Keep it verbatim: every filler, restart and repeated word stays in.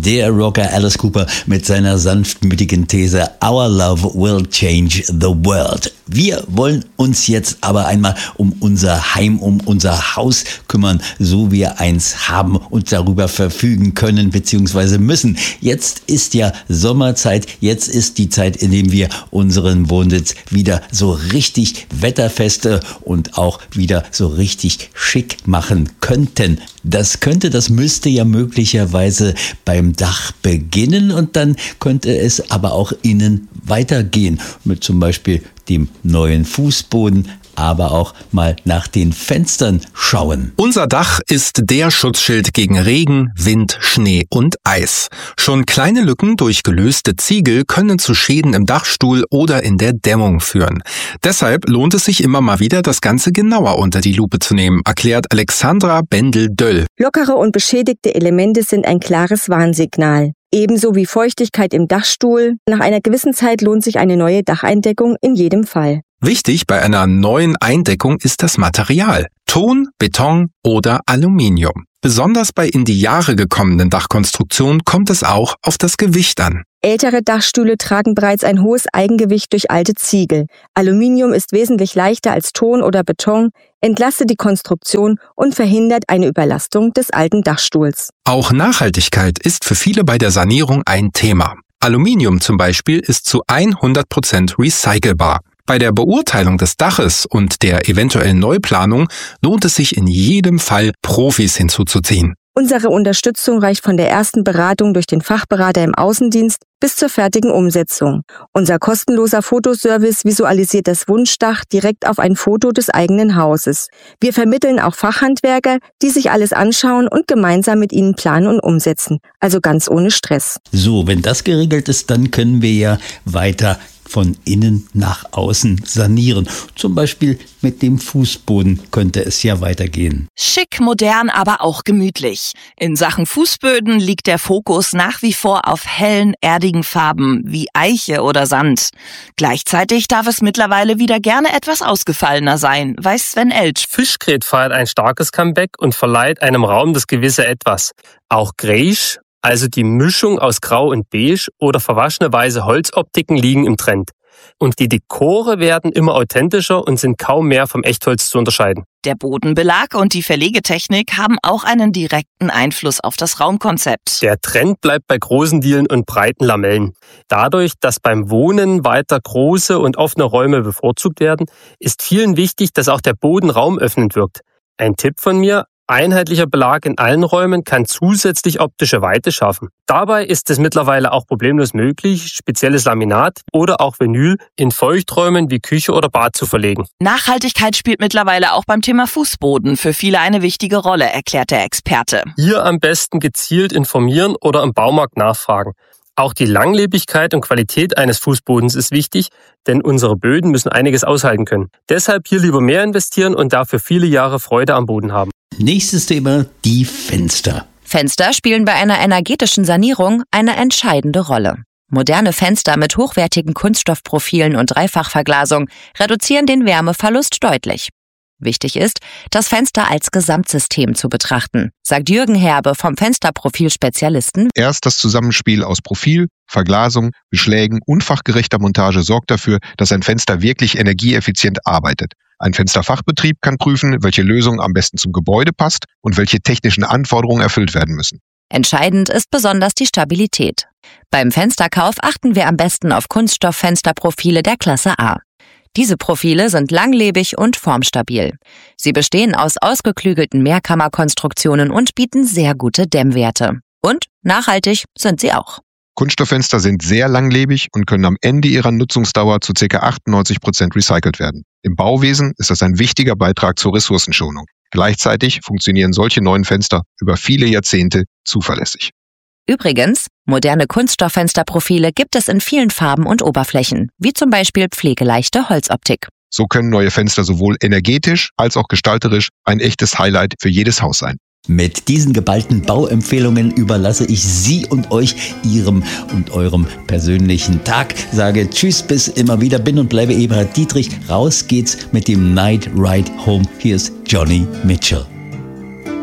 der Rocker Alice Cooper mit seiner sanftmütigen These Our Love will change the world. Wir wollen uns jetzt aber einmal um unser Heim, um unser Haus kümmern, so wir eins haben und darüber verfügen können bzw. müssen. Jetzt ist ja Sommerzeit, jetzt ist die Zeit, in der wir unseren Wohnsitz wieder so richtig wetterfeste und auch wieder so richtig schick machen könnten. Das könnte, das müsste ja möglicherweise beim Dach beginnen und dann könnte es aber auch innen weitergehen mit zum Beispiel dem neuen Fußboden, aber auch mal nach den Fenstern schauen. Unser Dach ist der Schutzschild gegen Regen, Wind, Schnee und Eis. Schon kleine Lücken durch gelöste Ziegel können zu Schäden im Dachstuhl oder in der Dämmung führen. Deshalb lohnt es sich immer mal wieder, das Ganze genauer unter die Lupe zu nehmen, erklärt Alexandra Bendel-Döll. Lockere und beschädigte Elemente sind ein klares Warnsignal. Ebenso wie Feuchtigkeit im Dachstuhl. Nach einer gewissen Zeit lohnt sich eine neue Dacheindeckung in jedem Fall. Wichtig bei einer neuen Eindeckung ist das Material. Ton, Beton oder Aluminium. Besonders bei in die Jahre gekommenen Dachkonstruktionen kommt es auch auf das Gewicht an. Ältere Dachstühle tragen bereits ein hohes Eigengewicht durch alte Ziegel. Aluminium ist wesentlich leichter als Ton oder Beton, entlastet die Konstruktion und verhindert eine Überlastung des alten Dachstuhls. Auch Nachhaltigkeit ist für viele bei der Sanierung ein Thema. Aluminium zum Beispiel ist zu hundert Prozent recycelbar. Bei der Beurteilung des Daches und der eventuellen Neuplanung lohnt es sich in jedem Fall, Profis hinzuzuziehen. Unsere Unterstützung reicht von der ersten Beratung durch den Fachberater im Außendienst bis zur fertigen Umsetzung. Unser kostenloser Fotoservice visualisiert das Wunschdach direkt auf ein Foto des eigenen Hauses. Wir vermitteln auch Fachhandwerker, die sich alles anschauen und gemeinsam mit ihnen planen und umsetzen. Also ganz ohne Stress. So, wenn das geregelt ist, dann können wir ja weiter von innen nach außen sanieren. Zum Beispiel mit dem Fußboden könnte es ja weitergehen. Schick, modern, aber auch gemütlich. In Sachen Fußböden liegt der Fokus nach wie vor auf hellen, erdigen Farben wie Eiche oder Sand. Gleichzeitig darf es mittlerweile wieder gerne etwas ausgefallener sein, weiß Sven Eltsch. Fischgrät feiert ein starkes Comeback und verleiht einem Raum das gewisse Etwas. Auch Greige, also die Mischung aus Grau und Beige oder verwaschene weiße Holzoptiken liegen im Trend. Und die Dekore werden immer authentischer und sind kaum mehr vom Echtholz zu unterscheiden. Der Bodenbelag und die Verlegetechnik haben auch einen direkten Einfluss auf das Raumkonzept. Der Trend bleibt bei großen Dielen und breiten Lamellen. Dadurch, dass beim Wohnen weiter große und offene Räume bevorzugt werden, ist vielen wichtig, dass auch der Boden raumöffnend wirkt. Ein Tipp von mir: Einheitlicher Belag in allen Räumen kann zusätzlich optische Weite schaffen. Dabei ist es mittlerweile auch problemlos möglich, spezielles Laminat oder auch Vinyl in Feuchträumen wie Küche oder Bad zu verlegen. Nachhaltigkeit spielt mittlerweile auch beim Thema Fußboden für viele eine wichtige Rolle, erklärt der Experte. Hier am besten gezielt informieren oder im Baumarkt nachfragen. Auch die Langlebigkeit und Qualität eines Fußbodens ist wichtig, denn unsere Böden müssen einiges aushalten können. Deshalb hier lieber mehr investieren und dafür viele Jahre Freude am Boden haben. Nächstes Thema, die Fenster. Fenster spielen bei einer energetischen Sanierung eine entscheidende Rolle. Moderne Fenster mit hochwertigen Kunststoffprofilen und Dreifachverglasung reduzieren den Wärmeverlust deutlich. Wichtig ist, das Fenster als Gesamtsystem zu betrachten, sagt Jürgen Herbe vom Fensterprofil-Spezialisten. Erst das Zusammenspiel aus Profil, Verglasung, Beschlägen und fachgerechter Montage sorgt dafür, dass ein Fenster wirklich energieeffizient arbeitet. Ein Fensterfachbetrieb kann prüfen, welche Lösung am besten zum Gebäude passt und welche technischen Anforderungen erfüllt werden müssen. Entscheidend ist besonders die Stabilität. Beim Fensterkauf achten wir am besten auf Kunststofffensterprofile der Klasse A. Diese Profile sind langlebig und formstabil. Sie bestehen aus ausgeklügelten Mehrkammerkonstruktionen und bieten sehr gute Dämmwerte. Und nachhaltig sind sie auch. Kunststofffenster sind sehr langlebig und können am Ende ihrer Nutzungsdauer zu ca. achtundneunzig Prozent recycelt werden. Im Bauwesen ist das ein wichtiger Beitrag zur Ressourcenschonung. Gleichzeitig funktionieren solche neuen Fenster über viele Jahrzehnte zuverlässig. Übrigens, moderne Kunststofffensterprofile gibt es in vielen Farben und Oberflächen, wie zum Beispiel pflegeleichte Holzoptik. So können neue Fenster sowohl energetisch als auch gestalterisch ein echtes Highlight für jedes Haus sein. Mit diesen geballten Bauempfehlungen überlasse ich Sie und euch Ihrem und eurem persönlichen Tag. Sage Tschüss, bis immer wieder. Bin und bleibe Eberhard Dietrich. Raus geht's mit dem Night Ride Home. Hier ist Johnny Mitchell.